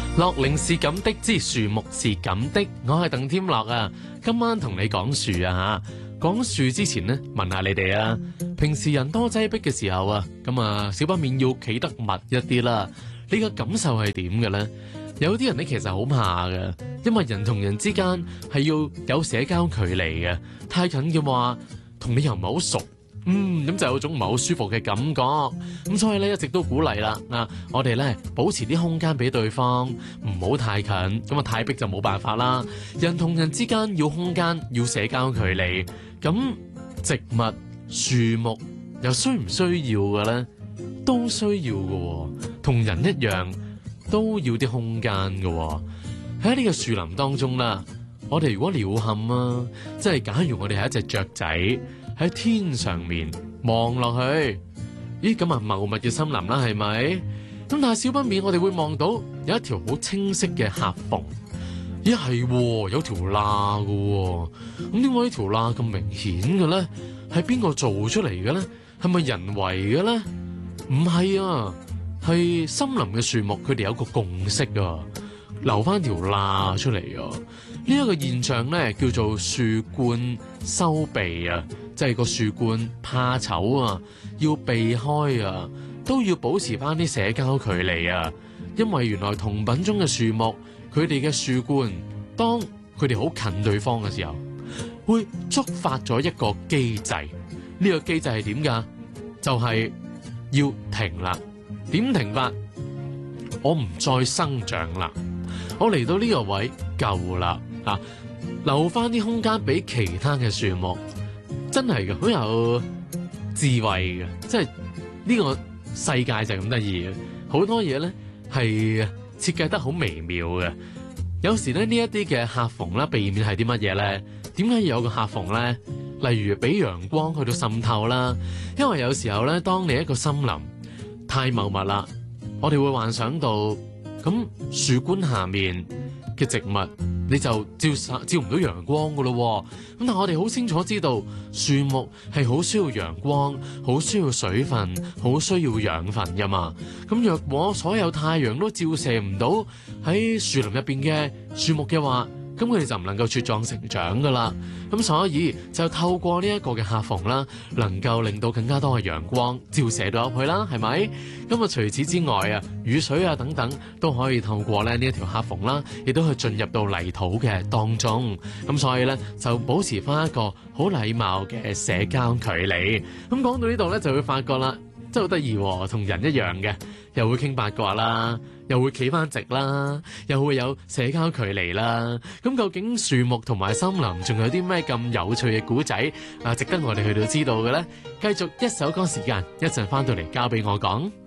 樂齡是咁的之樹木是咁的，我係鄧添樂啊。今晚同你講樹啊吓，講樹之前呢，問下你哋啊，平時人多擠迫嘅時候啊，咁啊少不免要企得密一啲啦。你嘅感受係點嘅咧？有啲人呢，其實好怕嘅，因為人同人之間係要有社交距離嘅，太近嘅話同你又唔係好熟。咁就有種唔係好舒服嘅感覺，咁所以咧一直都鼓勵啦，我哋咧保持啲空間俾對方，唔好太近，咁啊太逼就冇辦法啦。人同人之間要空間，要社交距離，咁植物、樹木又需唔需要嘅咧？都需要嘅，同人一樣都要啲空間嘅。喺呢個樹林當中啦，我哋如果鳥瞰啊，即係假如我哋係一隻雀仔。喺天上面望落去，咦咁啊茂密嘅森林啦，係咪？咁但係少不免我哋會望到有一條好清晰嘅狹縫，咦係有條罅嘅，咁點解呢條罅咁明顯嘅咧？係邊個做出嚟嘅咧？係咪人為嘅咧？唔係啊，係森林嘅樹木，佢哋有個共識啊，留翻條罅出嚟啊。呢一個現象咧叫做樹冠收避啊。即係個樹冠怕醜啊，要避開啊，都要保持翻啲社交距離啊。因為原來同品種嘅樹木，佢哋嘅樹冠，當佢哋好近對方嘅時候，會觸發咗一個機制。呢個機制係點㗎？就係要停啦。點停法？我唔再生長啦，我嚟到呢個位夠啦啊！留翻啲空間俾其他嘅樹木。真係嘅，好有智慧嘅，即係呢個世界就係咁得意嘅，好多嘢咧係設計得好微妙嘅。有時咧呢一啲嘅狹縫啦，避免係啲乜嘢咧？點解要有個狹縫咧？例如俾陽光去到滲透啦，因為有時候咧，當你一個森林太茂密啦，我哋會幻想到咁樹冠下面嘅植物。你就照唔到陽光噶咯，咁但係我哋好清楚知道樹木係好需要陽光、好需要水分、好需要養分噶嘛。咁若果所有太陽都照射唔到喺樹林入邊嘅樹木嘅話，咁佢哋就唔能夠茁壯成長噶啦。咁所以就透過呢一個嘅狹縫啦，能夠令到更加多嘅陽光照射到入去啦，係咪？咁啊，除此之外啊，雨水啊等等都可以透過咧呢一條狹縫啦，亦都去進入到泥土嘅當中。咁所以咧就保持翻一個好禮貌嘅社交距離。咁講到呢度咧，就會發覺啦，真係好得意，同人一樣嘅，又會傾八卦啦。又會企翻直啦，又會有社交距離啦。咁究竟樹木同埋森林仲有啲咩咁有趣嘅故仔啊，值得我哋去到知道嘅咧？繼續一首歌時間，一陣翻到嚟交俾我講。